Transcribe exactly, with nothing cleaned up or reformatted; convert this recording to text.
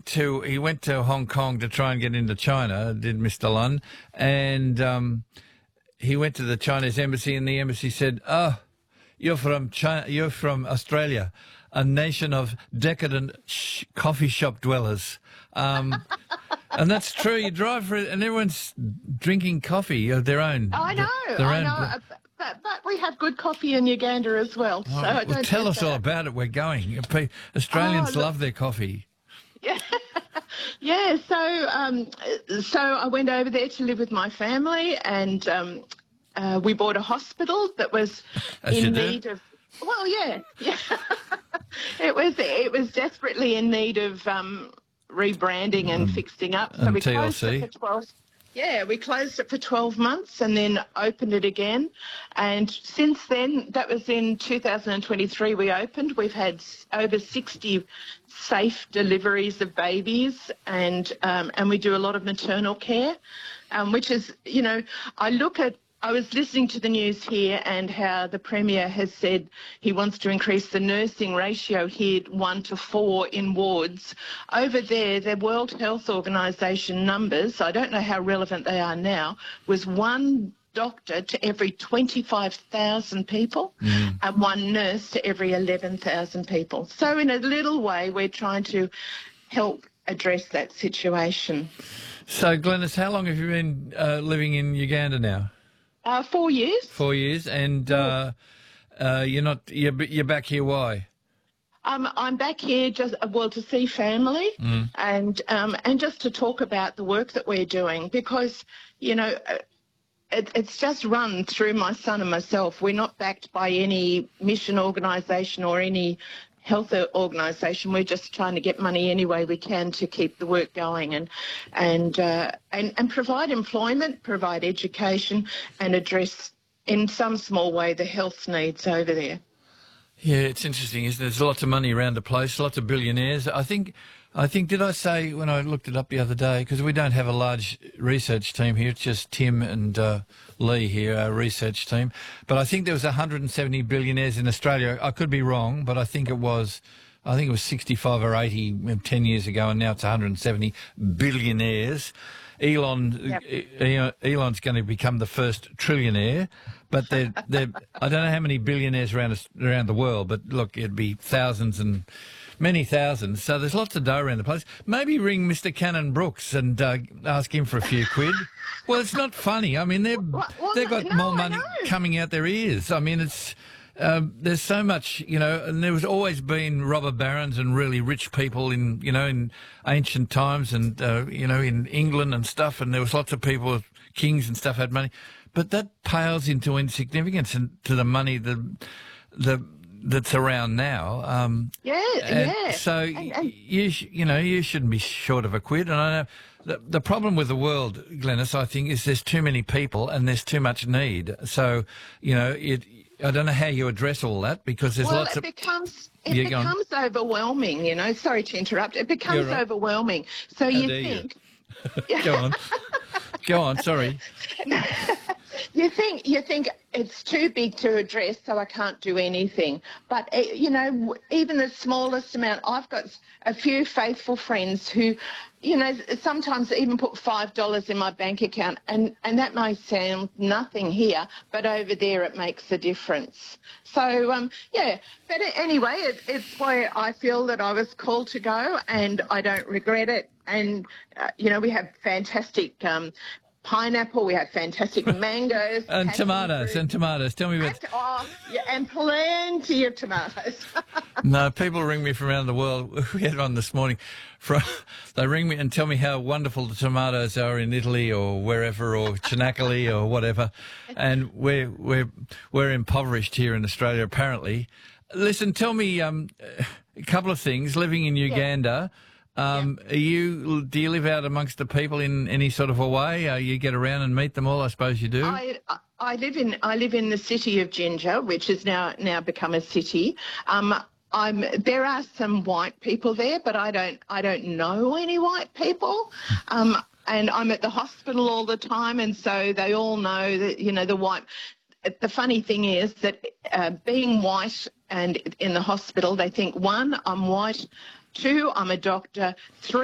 to he went to Hong Kong to try and get into China. Did Mister Lun, and um, he went to the Chinese embassy, and the embassy said, "Oh, you're from China. You're from Australia, a nation of decadent sh- coffee shop dwellers." Um, and that's true. You drive for it, and everyone's drinking coffee of their own. I know, their I own, know. But, but we have good coffee in Uganda as well. So oh, I well, don't tell us that. all about it. We're going. Australians Oh, love their coffee. Yeah, yeah. So, um, so I went over there to live with my family, and um, uh, we bought a hospital that was As in you do. need of. Well, yeah, yeah. it was it was desperately in need of um, rebranding and fixing up. So And we closed T L C. it for twelve. Yeah, we closed it for twelve months and then opened it again. And since then, that was in two thousand twenty-three we opened. We've had over sixty safe deliveries of babies, and um, and we do a lot of maternal care, um, which is, you know, I look at, I was listening to the news here and how the Premier has said he wants to increase the nursing ratio here one to four in wards. Over there, the World Health Organisation numbers, I don't know how relevant they are now, was one doctor to every twenty-five thousand people mm. and one nurse to every eleven thousand people. So in a little way, we're trying to help address that situation. So, Glenys, how long have you been uh, living in Uganda now? Uh, four years. Four years, and uh, uh, you're not you're, you're back here. Why? Um, I'm back here just well to see family mm. and um, and just to talk about the work that we're doing, because you know it, it's just run through my son and myself. We're not backed by any mission organisation or any health organisation. We're just trying to get money any way we can to keep the work going and and uh, and and provide employment, provide education, and address in some small way the health needs over there. Yeah, it's interesting, isn't it? There's lots of money around the place, lots of billionaires. I think, I think, did I say when I looked it up the other day, because we don't have a large research team here, it's just Tim and uh, Lee here, our research team. But I think there was one hundred seventy billionaires in Australia. I could be wrong, but I think it was, I think it was sixty-five or eighty ten years ago, and now it's one hundred seventy billionaires. Elon, yep. Elon's going to become the first trillionaire, but they're, they're, I don't know how many billionaires around around the world, but look, it'd be thousands and many thousands. So there's lots of dough around the place. Maybe ring Mister Cannon Brooks and uh, ask him for a few quid. Well, it's not funny. I mean, they've well, well, they've got no, more money coming out their ears. I mean, it's. Um, there's so much, you know, and there was always been robber barons and really rich people in, you know, in ancient times and, uh, you know, in England and stuff, and there was lots of people, kings and stuff had money. But that pales into insignificance and to the money the, the, that's around now. Um, yeah, yeah. So, and, and you, sh- you know, you shouldn't be short of a quid. And I know the, the problem with the world, Glenys, I think, is there's too many people and there's too much need. So, you know, it, I don't know how you address all that, because there's well, lots it of... Becomes, it yeah, becomes overwhelming, you know. Sorry to interrupt. It becomes right. overwhelming. So how you think... You? Go on. Go on, sorry. You think you think it's too big to address, so I can't do anything. But, you know, even the smallest amount, I've got a few faithful friends who, you know, sometimes even put five dollars in my bank account, and, and that may sound nothing here, but over there it makes a difference. So, um, yeah, but anyway, it, it's where I feel that I was called to go, and I don't regret it. And, uh, you know, we have fantastic um, pineapple, we have fantastic mangoes. and tomatoes, fruit. and tomatoes. Tell me about... And, oh, yeah, and plenty of tomatoes. No, people ring me from around the world. We had one this morning. From, they ring me and tell me how wonderful the tomatoes are in Italy or wherever, or Chinacoli or whatever. And we're, we're, we're impoverished here in Australia, apparently. Listen, tell me um, a couple of things. Living in Uganda... Yeah. Um, yeah. Are you, do you live out amongst the people in any sort of a way? Uh, you get around and meet them all, I suppose you do? I, I live in I live in the city of Ginger, which has now now become a city. Um, I'm there are some white people there, but I don't I don't know any white people. Um, and I'm at the hospital all the time, and so they all know that, you know, the white. The funny thing is that uh, being white and in the hospital, they think, one, I'm white. Two, I'm a doctor. Three,